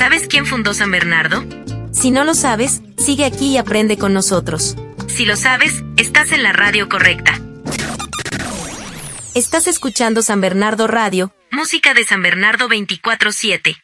¿Sabes quién fundó San Bernardo? Si no lo sabes, sigue aquí y aprende con nosotros. Si lo sabes, estás en la radio correcta. Estás escuchando San Bernardo Radio. Música de San Bernardo 24/7.